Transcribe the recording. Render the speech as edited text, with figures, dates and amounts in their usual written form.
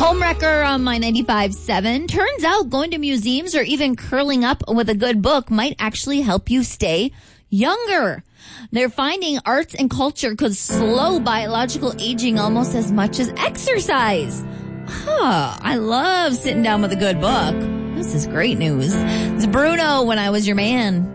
Homewrecker on my 95.7. Turns out going to museums or even curling up with a good book might actually help you stay younger. They're finding arts and culture could slow biological aging almost as much as exercise. I love sitting down with a good book. This is great news. It's Bruno, When I Was Your Man.